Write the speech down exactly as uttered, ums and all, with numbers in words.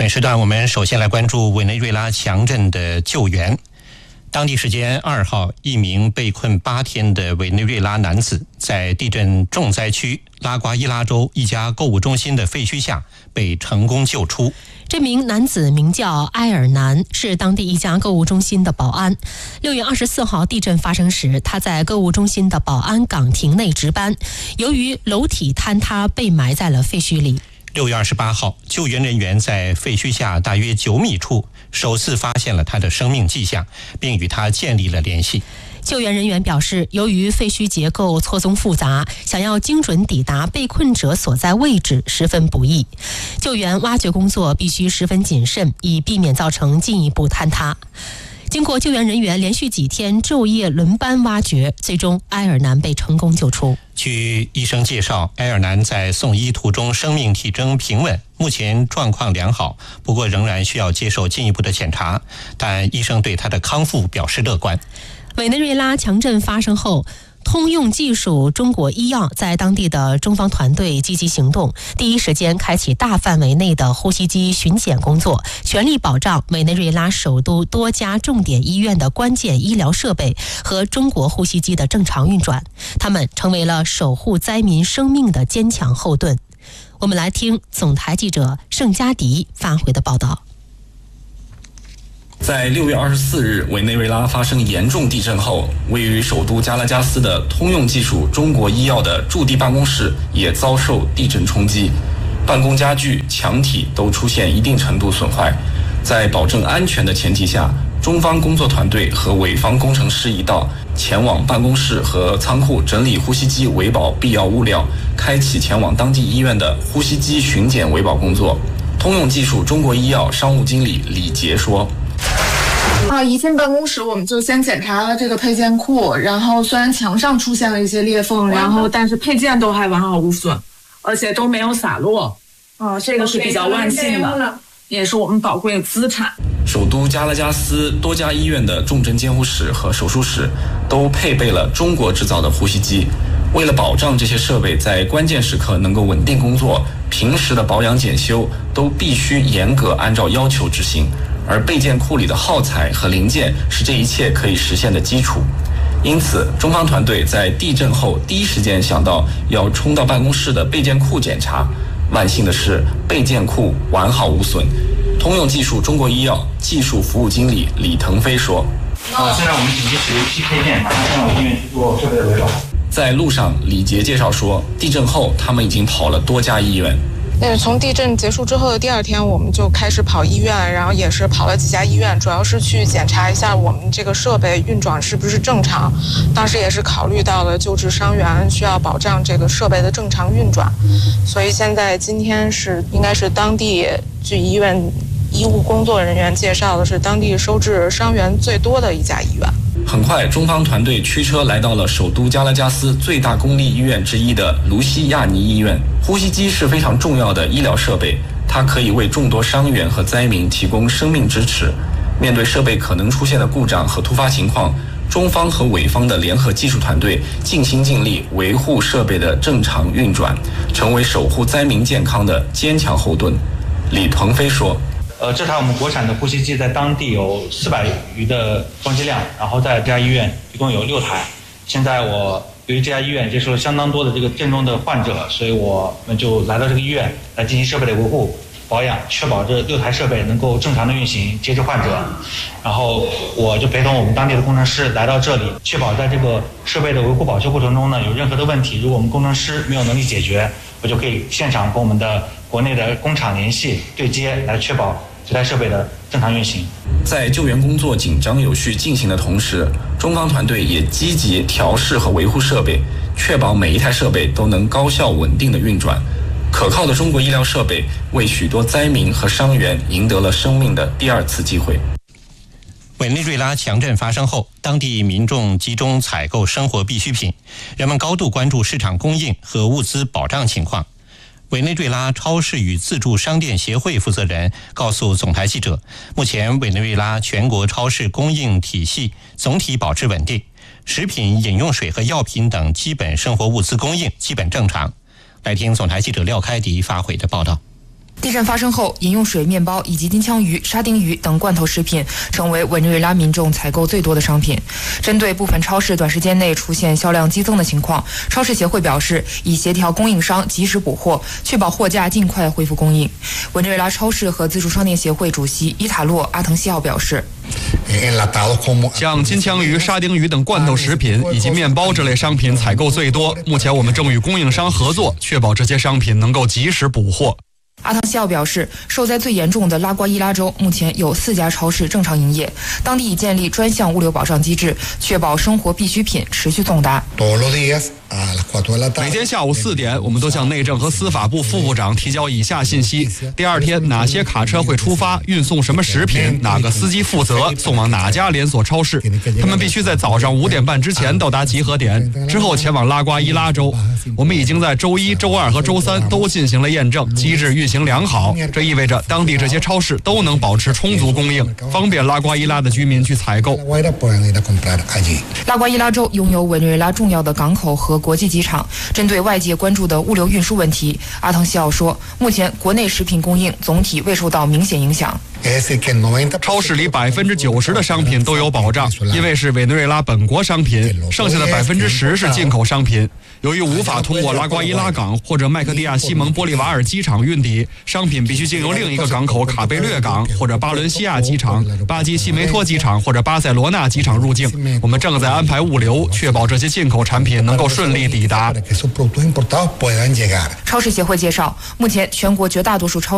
本时段我们首先来关注委内瑞拉强震的救援。当地时间二号，一名被困八天的委内瑞拉男子在地震重灾区拉瓜伊拉州一家购物中心的废墟下被成功救出。 这名男子名叫埃尔南，是当地一家购物中心的保安。六月二十四号地震发生时，他在购物中心的保安岗亭内值班，由于楼体坍塌被埋在了废墟里。 六月二十八号，救援人员在废墟下大约九米处首次发现了他的生命迹象，并与他建立了联系。 救援人员表示，由于废墟结构错综复杂，想要精准抵达被困者所在位置十分不易。救援挖掘工作必须十分谨慎，以避免造成进一步坍塌。经过救援人员连续几天昼夜轮班挖掘，最终埃尔南被成功救出。 据医生介绍，埃尔南在送医途中生命体征平稳，目前状况良好，不过仍然需要接受进一步的检查，但医生对他的康复表示乐观。 委内瑞拉强震发生后，通用技术中国医药在当地的中方团队积极行动，第一时间开启大范围内的呼吸机巡检工作，全力保障委内瑞拉首都多家重点医院的关键医疗设备和中国呼吸机的正常运转。他们成为了守护灾民生命的坚强后盾。我们来听总台记者盛佳迪发回的报道。 在六月二十四日，委内瑞拉发生严重地震后，位于首都加拉加斯的通用技术中国医药的驻地办公室也遭受地震冲击，办公家具、墙体都出现一定程度损坏。在保证安全的前提下，中方工作团队和委方工程师一道前往办公室和仓库整理呼吸机维保必要物料，开启前往当地医院的呼吸机巡检维保工作。通用技术中国医药商务经理李杰说： 啊，一进办公室我们就先检查了这个配件库，然后虽然墙上出现了一些裂缝，然后但是配件都还完好无损，而且都没有洒落。啊，这个是比较万幸的，也是我们宝贵的资产。 首都加拉加斯多家医院的重症监护室和手术室都配备了中国制造的呼吸机。为了保障这些设备在关键时刻能够稳定工作，平时的保养检修都必须严格按照要求执行。而备件库里的耗材和零件是这一切可以实现的基础。因此，中方团队在地震后第一时间想到要冲到办公室的备件库检查。万幸的是，备件库完好无损。通用技术中国医药技术服务经理李腾飞说： 啊，现在我们紧急使用一批配件，马上前往医院去做设备的维保。 在路上，李杰介绍说，地震后他们已经跑了多家医院。 那从地震结束之后的第二天，我们就开始跑医院，然后也是跑了几家医院，主要是去检查一下我们这个设备运转是不是正常。当时也是考虑到了救治伤员，需要保障这个设备的正常运转，所以现在今天是应该是当地据医院医务工作人员介绍的是当地收治伤员最多的一家医院。 很快，中方团队驱车来到了首都加拉加斯最大公立医院之一的卢西亚尼医院。呼吸机是非常重要的医疗设备，它可以为众多伤员和灾民提供生命支持。面对设备可能出现的故障和突发情况，中方和委方的联合技术团队尽心尽力维护设备的正常运转，成为守护灾民健康的坚强后盾。李腾飞说： 呃，这台我们国产的呼吸机在当地有四百余的装机量，然后在这家医院一共有六台。现在我由于这家医院接受了相当多的这个震中的患者，所以我们就来到这个医院来进行设备的维护保养，确保这六台设备能够正常的运行，接治患者。然后我就陪同我们当地的工程师来到这里，确保在这个设备的维护保修过程中呢，有任何的问题，如果我们工程师没有能力解决，我就可以现场跟我们的国内的工厂联系对接，来确保这台设备的正常运行。 在救援工作紧张有序进行的同时，中方团队也积极调试和维护设备，确保每一台设备都能高效稳定的运转。可靠的中国医疗设备为许多灾民和伤员赢得了生命的第二次机会。 委内瑞拉强震发生后，当地民众集中采购生活必需品，人们高度关注市场供应和物资保障情况。委内瑞拉超市与自助商店协会负责人告诉总台记者，目前委内瑞拉全国超市供应体系总体保持稳定，食品、饮用水和药品等基本生活物资供应基本正常。来听总台记者廖开迪发回的报道。 地震发生后，饮用水、面包以及金枪鱼、沙丁鱼等罐头食品成为委内瑞拉民众采购最多的商品。针对部分超市短时间内出现销量激增的情况，超市协会表示，已协调供应商及时补货，确保货架尽快恢复供应。委内瑞拉超市和自助商店协会主席伊塔洛·阿滕西奥表示， 像金枪鱼、沙丁鱼等罐头食品以及面包这类商品采购最多。目前我们正与供应商合作，确保这些商品能够及时补货。 阿滕西奥表示，受灾最严重的拉瓜伊拉州目前有四家超市正常营业，当地已建立专项物流保障机制，确保生活必需品持续送达。 每天下午四点，我们都向内政和司法部副部长提交以下信息：第二天哪些卡车会出发，运送什么食品，哪个司机负责送往哪家连锁超市。他们必须在早上五点半之前到达集合点，之后前往拉瓜伊拉州。我们已经在周一、周二和周三都进行了验证，机制运行良好。这意味着当地这些超市都能保持充足供应，方便拉瓜伊拉的居民去采购。 拉瓜伊拉州拥有委内瑞拉重要的港口和国际机场。针对外界关注的物流运输问题，阿滕西奥说，目前国内食品供应总体未受到明显影响。 超市里百分之九十的商品都有保障，因为是委内瑞拉本国商品，剩下的百分之十是进口商品。由于无法通过拉瓜伊拉港或者麦克蒂亚西蒙玻利瓦尔机场运抵，商品必须经由另一个港口卡贝略港或者巴伦西亚机场、巴基西梅托机场或者巴塞罗那机场入境。我们正在安排物流，确保这些进口产品能够顺利抵达。 超市协会介绍，目前全国绝大多数超市